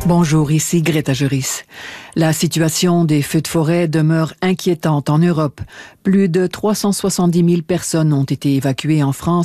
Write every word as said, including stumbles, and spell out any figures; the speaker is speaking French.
Bonjour, ici Greta Juris. La situation des feux de forêt demeure inquiétante en Europe. Plus de trois cent soixante-dix mille personnes ont été évacuées en France